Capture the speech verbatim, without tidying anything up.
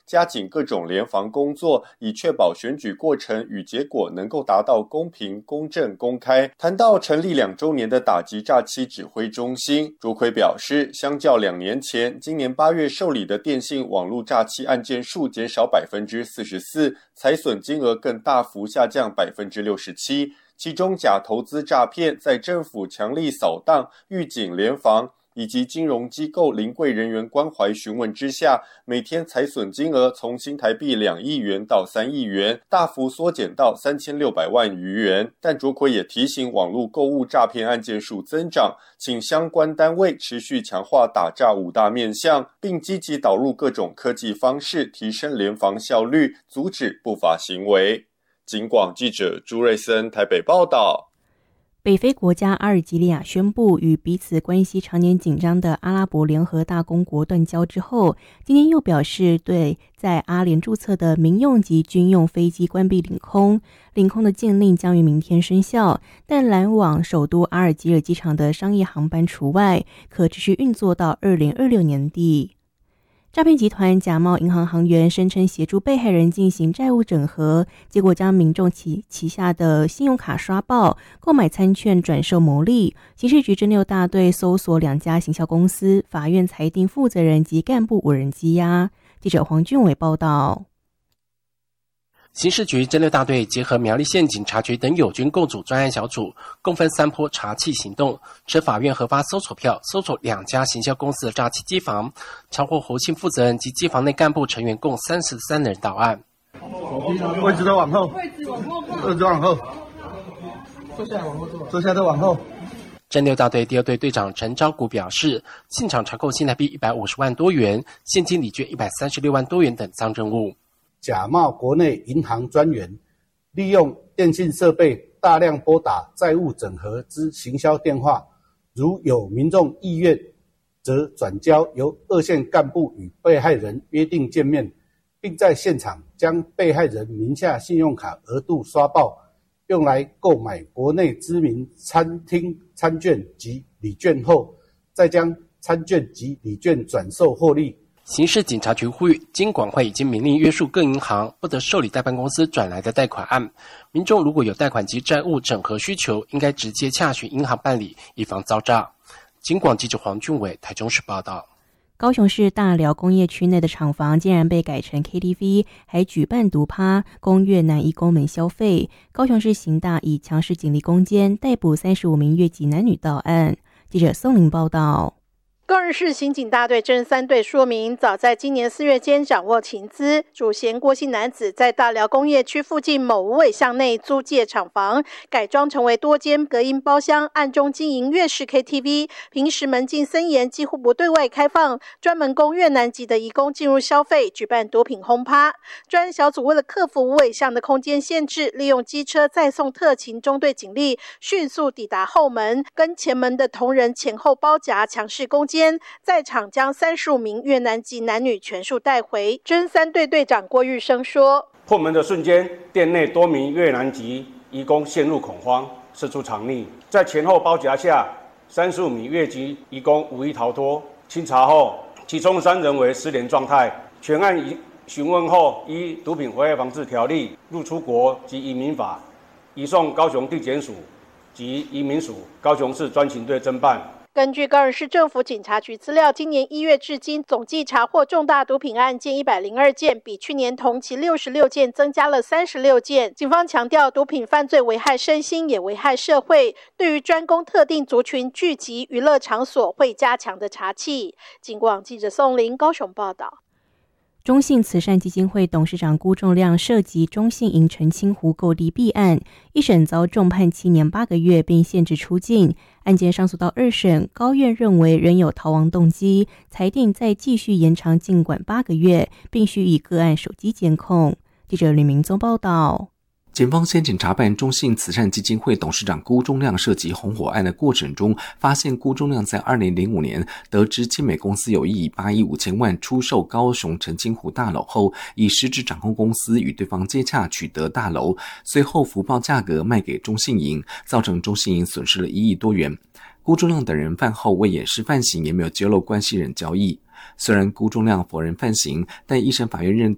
加紧各种联防工作，以确保选举过程与结果能够达到公平、公正、公开。谈到成立两周年的打击诈欺指挥中心，卓奎表示，相较两年前，今年八月受理的电信网络诈欺案件数减少 百分之四十四， 财损金额更大幅下降 百分之六十七。其中假投资诈骗在政府强力扫荡、预警联防以及金融机构临柜人员关怀询问之下，每天财损金额从新台币两亿元到三亿元，大幅缩减到三千六百万余元。但卓奎也提醒，网络购物诈骗案件数增长，请相关单位持续强化打诈五大面向，并积极导入各种科技方式，提升联防效率，阻止不法行为。警广记者朱瑞森台北报道。 北非国家阿尔及利亚宣布与彼此关系常年紧张的阿拉伯联合大公国断交之后，今天又表示对在阿联注册的民用及军用飞机关闭领空，领空的禁令将于明天生效，但来往首都阿尔及尔机场的商业航班除外，可持续运作到二零二六年底。诈骗集团假冒银行行员声称协助被害人进行债务整合，结果将民众旗旗下的信用卡刷爆，购买餐券转售牟利。刑事局侦六大队搜索两家行销公司，法院裁定负责人及干部五人羁押。记者黄俊伟报道。 刑事局侦六大队结合苗栗县警察局等友军共组专案小组，共分三波查缉行动，持法院核发搜索票，搜索两家行销公司的诈欺机房，查获侯姓负责人及机房内干部成员共三十三人到案。 位置都往后，位置往后，位置往后，坐下来往后坐，坐下都往后。 侦六大队第二队队长陈昭谷表示，现场查扣新台币一百五十万多元，现金礼券一百三十六万多元等赃证物。 假冒国内银行专员，利用电信设备大量拨打债务整合之行销电话，如有民众意愿，则转交由二线干部与被害人约定见面，并在现场将被害人名下信用卡额度刷爆，用来购买国内知名餐厅餐券及礼券后，再将餐券及礼券转售获利。 刑事警察局呼吁，金管会已经明令约束各银行不得受理代办公司转来的贷款案，民众如果有贷款及债务整合需求，应该直接洽询银行办理，以防遭诈。警广记者黄俊伟台中市报道。 高雄市大寮工业区内的厂房竟然被改成 K T V， 还举办毒趴，供越南移工们消费。高雄市刑大以强势警力攻坚，逮捕三十五名越籍男女到案。记者宋玲报道。 高雄市刑警大队侦三队说明，早在今年四月间掌握情资，主嫌郭姓男子在大寮工业区附近某无尾巷内租借厂房，改装成为多间隔音包厢，暗中经营越式 K T V， 平时门禁森严，几乎不对外开放，专门供越南籍的移工进入消费，举办毒品轰趴。专案小组为了克服无尾巷的空间限制，利用机车载送特勤中队警力，迅速抵达后门，跟前门的同仁前后包夹，强势攻坚。在场将三十五名越南籍男女全数带回。侦三队队长郭玉生说： 破门的瞬间，店内多名越南籍移工陷入恐慌，四处藏匿，在前后包夹下，三十五名越籍移工无一逃脱。清查后，其中三人为失联状态。全案询问后，依毒品危害防治条例、入出国及移民法，移送高雄地检署及移民署高雄市专勤队侦办。 根据高雄市政府警察局资料，今年一月至今总计查获重大毒品案件一百零二件，比去年同期六十六件增加了三十六件。警方强调，毒品犯罪危害身心，也危害社会，对于专攻特定族群聚集娱乐场所会加强的查缉。警广记者宋玲高雄报道。 中信慈善基金会董事长辜仲亮涉及中信银澄清湖购地弊案，一审遭重判七年八个月，并限制出境。案件上诉到二审，高院认为仍有逃亡动机，裁定再继续延长禁管八个月，并须以个案手机监控。记者吕明宗报道。 检方先前查办中信慈善基金会董事长辜仲亮涉及红火案的过程中，发现辜仲亮在二零零五年得知青美公司有意以八亿五千万出售高雄澄清湖大楼后，以实质掌控公司与对方接洽取得大楼，随后浮报价格卖给中信银，造成中信银损失了一亿多元。辜仲亮等人犯后未掩饰犯行，也没有揭露关系人交易。虽然辜仲亮否认犯行，但一审法院认